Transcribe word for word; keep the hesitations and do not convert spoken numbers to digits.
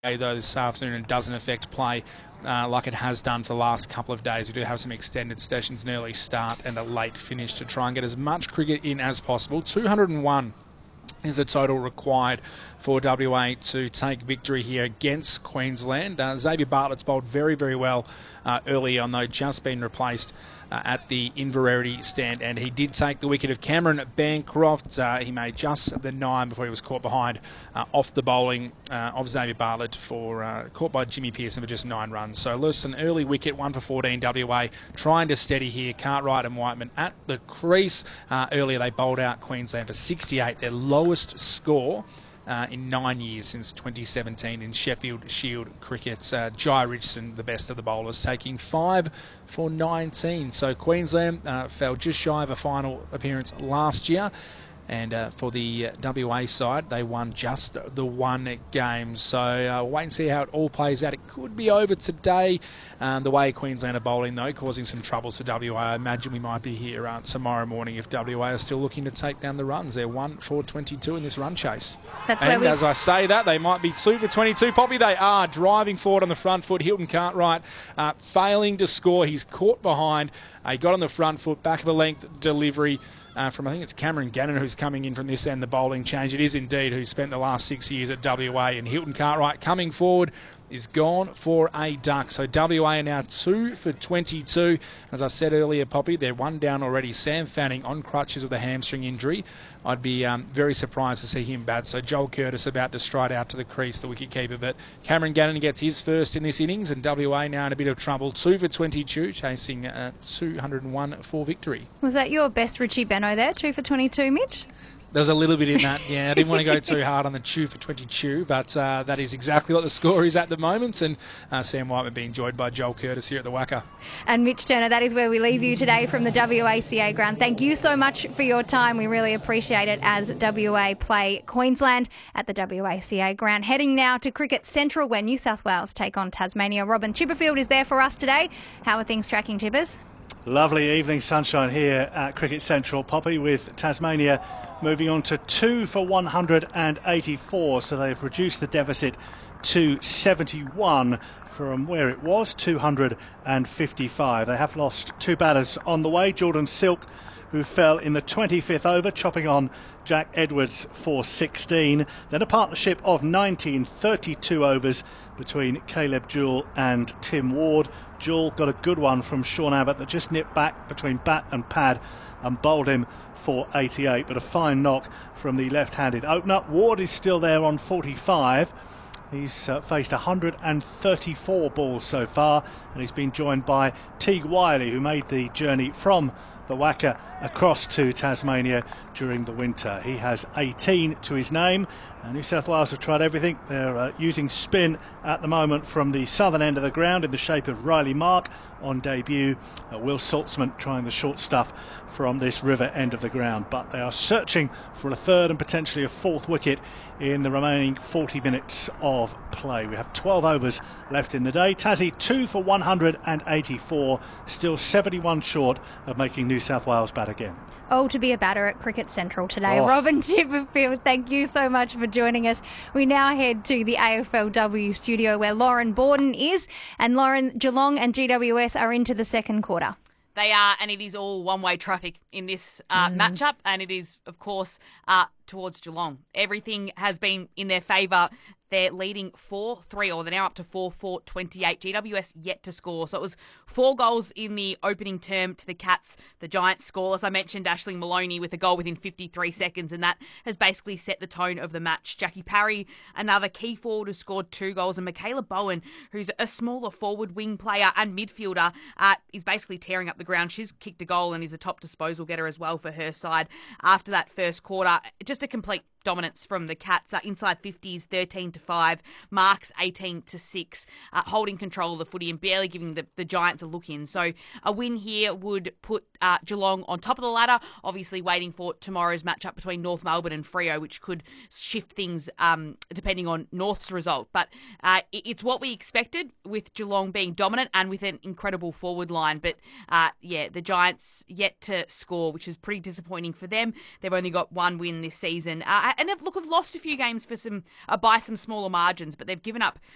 though this afternoon and doesn't affect play uh, like it has done for the last couple of days. We do have some extended sessions, an early start and a late finish to try and get as much cricket in as possible. two hundred and one is the total required for W A to take victory here against Queensland. Uh, Xavier Bartlett's bowled very, very well uh, early on, though, just been replaced uh, at the Inverarity stand, and he did take the wicket of Cameron Bancroft. Uh, he made just the nine before he was caught behind uh, off the bowling uh, of Xavier Bartlett for uh, caught by Jimmy Pearson for just nine runs. So Lewis, an early wicket, one for fourteen W A, trying to steady here. Cartwright and Whiteman at the crease. Uh, earlier they bowled out Queensland for sixty-eight, their lowest score Uh, in nine years since twenty seventeen in Sheffield Shield cricket. Uh, Jai Richardson, the best of the bowlers, taking five for nineteen. So Queensland uh, fell just shy of a final appearance last year. And uh, for the W A side, they won just the one game. So uh, wait and see how it all plays out. It could be over today. Um, the way Queensland are bowling, though, causing some troubles for W A. I imagine we might be here uh, tomorrow morning if W A are still looking to take down the runs. They're one for twenty-two in this run chase. That's and where we... as I say that, they might be two for twenty-two. Poppy, they are driving forward on the front foot. Hilton Cartwright uh, failing to score. He's caught behind. Uh, he got on the front foot, back of a length delivery. Uh, from I think it's Cameron Gannon who's coming in from this end, the bowling change. It is indeed who spent the last six years at W A, and Hilton Cartwright coming forward is gone for a duck. So W A are now two for twenty-two. As I said earlier, Poppy, they're one down already. Sam Fanning on crutches with a hamstring injury. I'd be um, very surprised to see him bat. So Joel Curtis about to stride out to the crease, the wicketkeeper. But Cameron Gannon gets his first in this innings, and W A now in a bit of trouble. two for twenty-two, chasing uh, two hundred and one for victory. Was that your best Richie Benno there, two for twenty-two, Mitch? There was a little bit in that, yeah. I didn't want to go too hard on the two for twenty-two, but uh, that is exactly what the score is at the moment. And uh, Sam Whiteman being joined by Joel Curtis here at the Wacker. And Mitch Turner, that is where we leave you today from the W A C A ground. Thank you so much for your time. We really appreciate it as W A play Queensland at the W A C A ground. Heading now to Cricket Central where New South Wales take on Tasmania. Robin Chipperfield is there for us today. How are things tracking, Chippers? Lovely evening sunshine here at Cricket Central, Poppy, with Tasmania moving on to two for one hundred eighty-four, so they've reduced the deficit to seventy-one from where it was, two hundred fifty-five. They have lost two batters on the way. Jordan Silk, who fell in the twenty-fifth over, chopping on Jack Edwards for sixteen. Then a partnership of nineteen, thirty-two overs between Caleb Jewell and Tim Ward. Jewell got a good one from Sean Abbott that just nipped back between bat and pad and bowled him for eighty-eight, but a fine knock from the left-handed opener. Ward is still there on forty-five. He's uh, faced one hundred thirty-four balls so far, and he's been joined by Teague Wiley, who made the journey from the Wacker across to Tasmania during the winter. He has eighteen to his name, and New South Wales have tried everything. They're uh, using spin at the moment from the southern end of the ground in the shape of Riley Mark on debut. Uh, Will Saltzman trying the short stuff from this river end of the ground, but they are searching for a third and potentially a fourth wicket in the remaining forty minutes of play. We have twelve overs left in the day. Tassie two for one hundred eighty-four, still seventy-one short of making New South Wales bat again. Oh, to be a batter at Cricket Central today. Oh. Robin Chipperfield, thank you so much for joining us. We now head to the A F L W studio where Lauren Borden is. And Lauren, Geelong and G W S are into the second quarter. They are, and it is all one-way traffic in this uh, mm. matchup, and it is, of course, uh, towards Geelong. Everything has been in their favour. They're leading four three, or they're now up to four four twenty-eight. G W S yet to score. So it was four goals in the opening term to the Cats. The Giants score, as I mentioned, Ashling Maloney with a goal within fifty-three seconds, and that has basically set the tone of the match. Jackie Parry, another key forward, who scored two goals, and Michaela Bowen, who's a smaller forward wing player and midfielder, uh, is basically tearing up the ground. She's kicked a goal and is a top disposal getter as well for her side. After that first quarter, just a complete dominance from the Cats. Uh, inside fifties, thirteen to five. Marks, eighteen to six. Uh, holding control of the footy and barely giving the, the Giants a look in. So a win here would put uh, Geelong on top of the ladder. Obviously waiting for tomorrow's matchup between North Melbourne and Freo, which could shift things um, depending on North's result. But uh, it, it's what we expected, with Geelong being dominant and with an incredible forward line. But uh, yeah, the Giants yet to score, which is pretty disappointing for them. They've only got one win this season. Uh, and they've, look, have lost a few games for some uh, by some smaller margins, but they've given up